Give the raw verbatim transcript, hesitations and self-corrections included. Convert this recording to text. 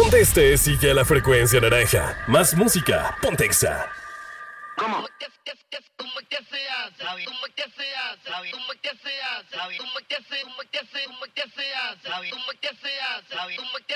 conteste, sigue a la frecuencia naranja. Más música, ponte Exa. ¿Cómo? ¿Cómo que se hace? ¿Cómo que se hace? ¿Cómo que se hace? ¿Cómo que se hace? ¿Cómo que se hace? ¿Cómo que se hace? ¿Cómo que se hace? ¿Cómo que